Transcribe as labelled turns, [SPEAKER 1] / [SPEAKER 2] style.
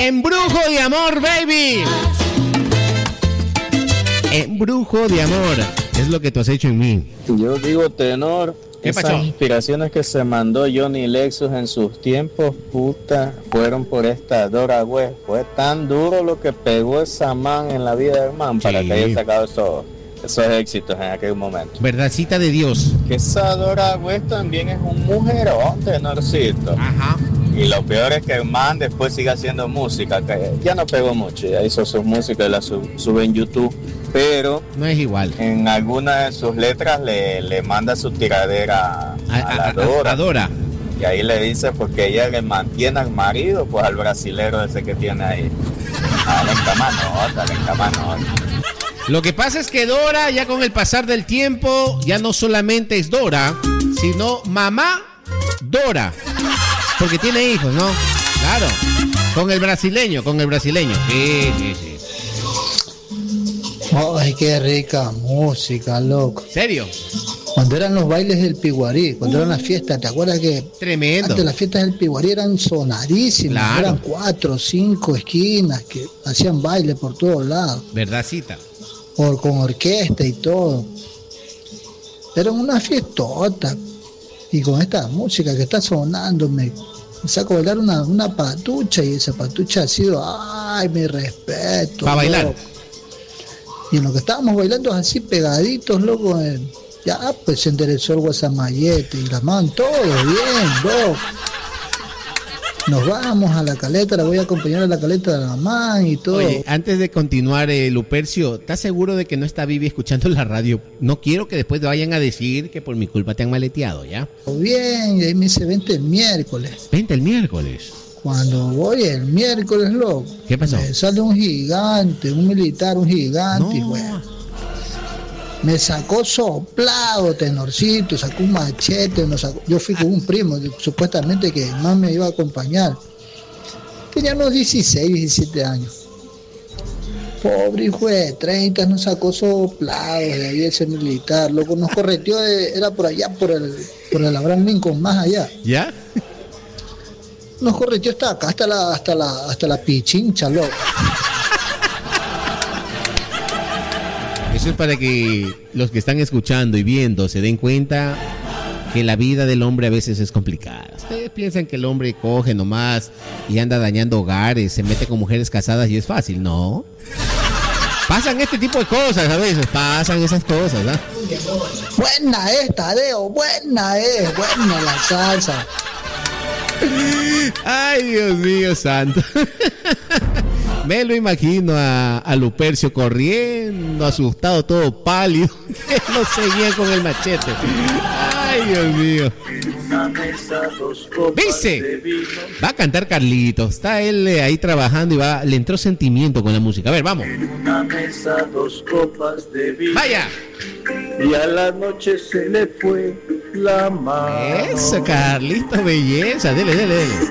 [SPEAKER 1] Embrujo de amor, baby. Embrujo de amor. Es lo que tú has hecho en mí.
[SPEAKER 2] Yo digo, tenor,
[SPEAKER 1] ¿Qué
[SPEAKER 2] esas
[SPEAKER 1] pasó?
[SPEAKER 2] inspiraciones que se mandó Johnny Lexus en sus tiempos, puta, fueron por esta Dora West. Fue tan duro lo que pegó esa man en la vida del man para
[SPEAKER 1] Sí.
[SPEAKER 2] que haya sacado esos éxitos en aquel momento.
[SPEAKER 1] Verdadcita de Dios.
[SPEAKER 2] Que esa Dora West también es un mujerón, tenorcito.
[SPEAKER 1] Ajá.
[SPEAKER 2] Y lo peor es que el man después sigue haciendo música, que ya no pegó mucho, ya hizo sus músicas y las sube en YouTube, pero
[SPEAKER 1] No es igual.
[SPEAKER 2] en alguna de sus letras le manda su tiradera a la Dora.
[SPEAKER 1] A Dora.
[SPEAKER 2] Y ahí le dice porque ella le mantiene al marido, pues al brasilero ese que tiene ahí. Le encamanota.
[SPEAKER 1] Lo que pasa es que Dora, ya con el pasar del tiempo, ya no solamente es Dora, sino mamá Dora. Porque tiene hijos, ¿no? Claro. Con el brasileño. Sí.
[SPEAKER 3] Ay, qué rica música, loco.
[SPEAKER 1] ¿Serio?
[SPEAKER 3] Cuando eran los bailes del Piguarí, cuando eran las fiestas, ¿te acuerdas que
[SPEAKER 1] Tremendo.
[SPEAKER 3] antes las fiestas del Piguarí eran sonadísimas?
[SPEAKER 1] Claro.
[SPEAKER 3] Eran 4 o 5 esquinas que hacían baile por todos lados,
[SPEAKER 1] Verdadcita.
[SPEAKER 3] con orquesta y todo. Era una fiestota. Y con esta música que está sonando, me saco a bailar una patucha, y esa patucha ha sido, ay, mi respeto.
[SPEAKER 1] Para bailar.
[SPEAKER 3] Loco. Y en lo que estábamos bailando así pegaditos, loco, ya pues se enderezó el guasamayete y la mano, todo bien, loco. Nos vamos a la caleta, la voy a acompañar a la caleta de la mamá y todo.
[SPEAKER 1] Oye, antes de continuar, Lupercio, ¿estás seguro de que no está Vivi escuchando la radio? No quiero que después vayan a decir que por mi culpa te han maleteado, ¿ya?
[SPEAKER 3] Bien, y ahí me dice, vente el miércoles.
[SPEAKER 1] Vente el miércoles.
[SPEAKER 3] Cuando voy el miércoles, loco,
[SPEAKER 1] ¿Qué pasó?
[SPEAKER 3] me sale un gigante, un militar, un gigante, y bueno, me sacó soplado, tenorcito, sacó un machete, yo fui con un primo, supuestamente que más me iba a acompañar. Tenía unos 16, 17 años. Pobre hijo de 30, nos sacó soplado de ahí ese militar, loco, nos correteó, era por allá, por el Abraham Lincoln, más allá.
[SPEAKER 1] ¿Ya?
[SPEAKER 3] Nos correteó hasta acá, hasta la Pichincha, loco.
[SPEAKER 1] Eso es para que los que están escuchando y viendo se den cuenta que la vida del hombre a veces es complicada. Ustedes piensan que el hombre coge nomás y anda dañando hogares, se mete con mujeres casadas y es fácil. No. Pasan este tipo de cosas a veces, pasan esas cosas, ¿ah?
[SPEAKER 3] Buena es, Tadeo, buena la salsa.
[SPEAKER 1] Ay, Dios mío santo. Me lo imagino a Lupercio corriendo, asustado, todo pálido, que lo seguía con el machete. Ay, Dios mío. Dice, va a cantar Carlitos. Está él ahí trabajando y le entró sentimiento con la música. A ver, vamos.
[SPEAKER 4] En una mesa 2 copas de vino.
[SPEAKER 1] Vaya.
[SPEAKER 4] Y a la noche se le fue la mano.
[SPEAKER 1] Eso, Carlitos, belleza. Dele.